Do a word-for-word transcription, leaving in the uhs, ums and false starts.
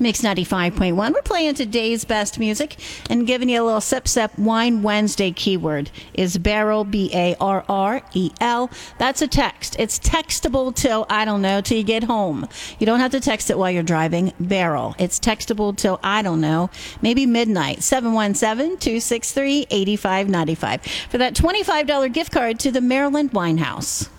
Mix ninety-five point one. We're playing today's best music and giving you a little sip sip. Wine Wednesday keyword is barrel, B A R R E L. That's a text. It's textable till, I don't know, till you get home. You don't have to text it while you're driving. Barrel. It's textable till, I don't know, maybe midnight. seven one seven, two six three, eight five nine five for that twenty-five dollars gift card to the Maryland Wine House.